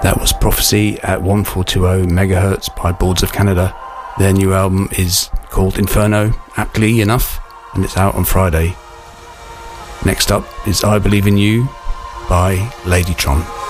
That was Prophecy at 1420 megahertz by Boards of Canada. Their new album is called Inferno, aptly enough, and it's out on Friday. Next up is I Believe in You by Ladytron.